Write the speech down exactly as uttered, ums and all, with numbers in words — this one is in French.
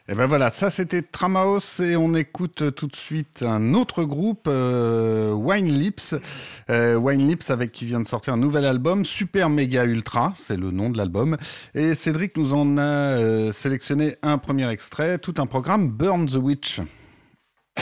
Et ben voilà, ça c'était Tramaos et on écoute tout de suite un autre groupe, euh, Wine Lips. Euh, Wine Lips avec qui vient de sortir un nouvel album, Super Méga Ultra, c'est le nom de l'album. Et Cédric nous en a euh, sélectionné un premier extrait, tout un programme Burn the Witch.